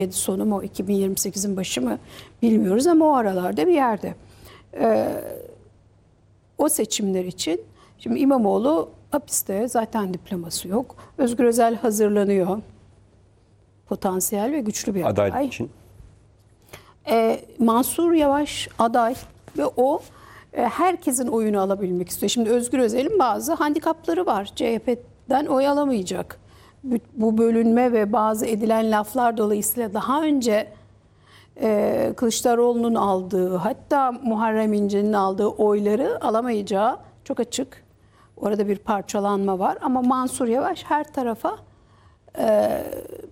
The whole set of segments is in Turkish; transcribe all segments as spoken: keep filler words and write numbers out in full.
sonu mu iki bin yirmi sekizin başı mı bilmiyoruz ama o aralarda bir yerde. Ee, o seçimler için şimdi İmamoğlu hapiste, zaten diploması yok. Özgür Özel hazırlanıyor. Potansiyel ve güçlü bir aday. Adaylık için. Ee, Mansur Yavaş aday ve o e, herkesin oyunu alabilmek istiyor. Şimdi Özgür Özel'in bazı handikapları var. C H P'den oy alamayacak. Bu bölünme ve bazı edilen laflar dolayısıyla daha önce e, Kılıçdaroğlu'nun aldığı, hatta Muharrem İnce'nin aldığı oyları alamayacağı çok açık. Orada bir parçalanma var ama Mansur Yavaş her tarafa e,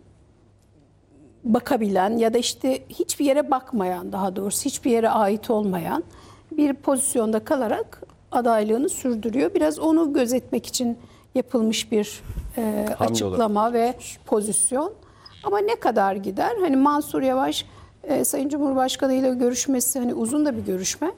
bakabilen ya da işte hiçbir yere bakmayan, daha doğrusu hiçbir yere ait olmayan bir pozisyonda kalarak adaylığını sürdürüyor. Biraz onu gözetmek için yapılmış bir e, açıklama olarak ve pozisyon. Ama ne kadar gider? Hani Mansur Yavaş e, Sayın Cumhurbaşkanı ile görüşmesi, hani uzun da bir görüşme.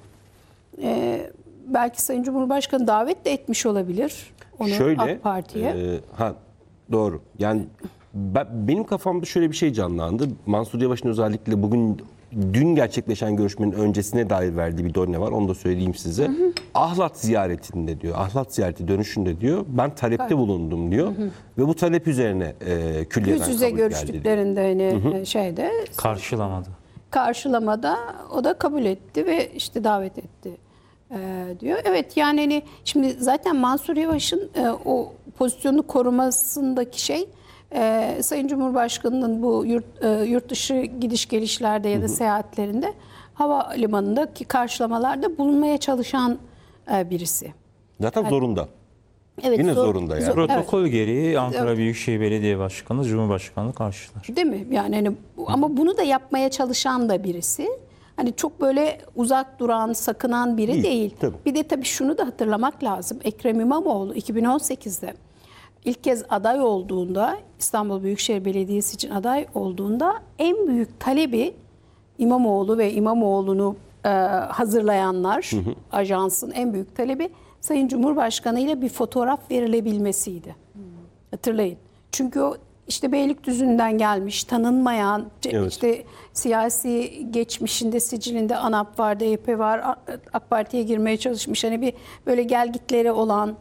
E, belki Sayın Cumhurbaşkanı davet de etmiş olabilir onu Şöyle, AK Parti'ye. E, ha doğru. Yani ben, benim kafamda şöyle bir şey canlandı. Mansur Yavaş'ın özellikle bugün dün gerçekleşen görüşmenin öncesine dair verdiği bir done var. Onu da söyleyeyim size. Hı hı. Ahlat ziyaretinde diyor. Ahlat ziyareti dönüşünde diyor. Ben talepte evet. bulundum diyor. Hı hı. Ve bu talep üzerine e, külliyeden yüz yüze görüştüklerinde hani hı hı. şeyde karşılamadı. Karşılamada o da kabul etti ve işte davet etti e, diyor. Evet, yani hani şimdi zaten Mansur Yavaş'ın e, o pozisyonu korumasındaki şey Ee, Sayın Cumhurbaşkanı'nın bu yurt, e, yurt dışı gidiş gelişlerde ya da hı hı. seyahatlerinde havalimanındaki karşılamalarda bulunmaya çalışan e, birisi. Zaten yani, zorunda. Evet, Yine zor, zorunda yani. Zor, Protokol evet. gereği Ankara evet. Büyükşehir Belediye Başkanı Cumhurbaşkanı karşılar. Değil mi? Yani hani, ama bunu da yapmaya çalışan da birisi. Hani çok böyle uzak duran, sakınan biri değil. değil. Tabii. Bir de tabii şunu da hatırlamak lazım. Ekrem İmamoğlu iki bin on sekizde İlk kez aday olduğunda, İstanbul Büyükşehir Belediyesi için aday olduğunda en büyük talebi İmamoğlu ve İmamoğlu'nu e, hazırlayanlar, hı hı. ajansın en büyük talebi Sayın Cumhurbaşkanı ile bir fotoğraf verilebilmesiydi. Hı. Hatırlayın. Çünkü o işte Beylikdüzü'nden gelmiş, tanınmayan, evet. işte siyasi geçmişinde, sicilinde ANAP var, D Y P var, AK Parti'ye girmeye çalışmış. Hani bir böyle gelgitleri olan,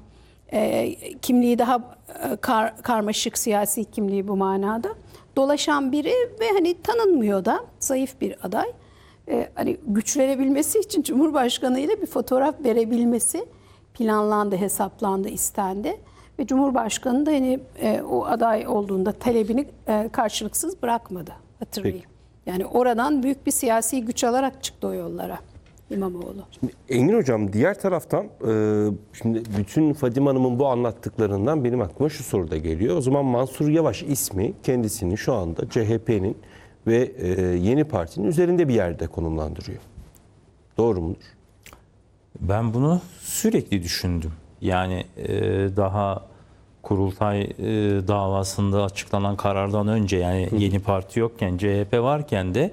E, kimliği daha kar, karmaşık, siyasi kimliği bu manada dolaşan biri ve hani tanınmıyor da, zayıf bir aday. E, hani güçlenebilmesi için Cumhurbaşkanı ile bir fotoğraf verebilmesi planlandı, hesaplandı, istendi ve Cumhurbaşkanı da hani e, o aday olduğunda talebini e, karşılıksız bırakmadı, hatırlayın. Peki. Yani oradan büyük bir siyasi güç alarak çıktı o yollara İmamoğlu. Şimdi Engin Hocam, diğer taraftan şimdi bütün Fadime Hanım'ın bu anlattıklarından benim aklıma şu soru da geliyor. O zaman Mansur Yavaş ismi kendisini şu anda C H P'nin ve Yeni Parti'nin üzerinde bir yerde konumlandırıyor. Doğru mudur? Ben bunu sürekli düşündüm. Yani daha Kurultay davasında açıklanan karardan önce, yani Yeni Parti yokken, C H P varken de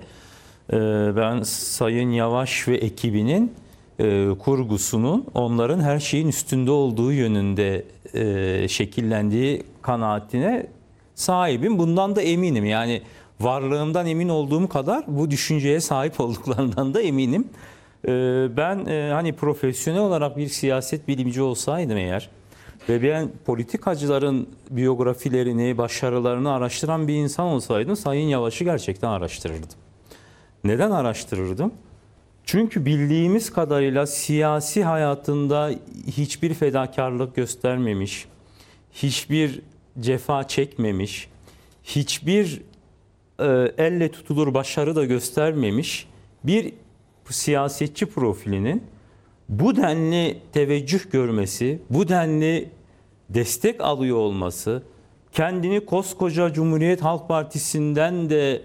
ben Sayın Yavaş ve ekibinin e, kurgusunun onların her şeyin üstünde olduğu yönünde e, şekillendiği kanaatine sahibim. Bundan da eminim. Yani varlığımdan emin olduğum kadar bu düşünceye sahip olduklarından da eminim. E, ben e, hani profesyonel olarak bir siyaset bilimci olsaydım eğer ve ben politikacıların biyografilerini, başarılarını araştıran bir insan olsaydım Sayın Yavaş'ı gerçekten araştırırdım. Neden araştırırdım? Çünkü bildiğimiz kadarıyla siyasi hayatında hiçbir fedakarlık göstermemiş, hiçbir cefa çekmemiş, hiçbir e, elle tutulur başarı da göstermemiş bir siyasetçi profilinin bu denli teveccüh görmesi, bu denli destek alıyor olması, kendini koskoca Cumhuriyet Halk Partisi'nden de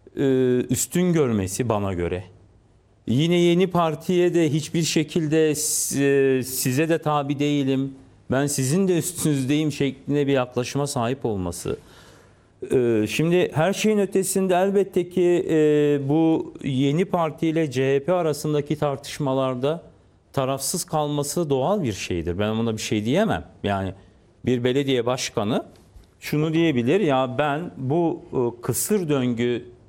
üstün görmesi bana göre. Yine Yeni Parti'ye de hiçbir şekilde size de tabi değilim, ben sizin de üstünüzdeyim şeklinde bir yaklaşıma sahip olması. Şimdi her şeyin ötesinde elbette ki bu Yeni Parti ile C H P arasındaki tartışmalarda tarafsız kalması doğal bir şeydir. Ben buna bir şey diyemem. Yani bir belediye başkanı şunu diyebilir: ya ben bu kısır döngü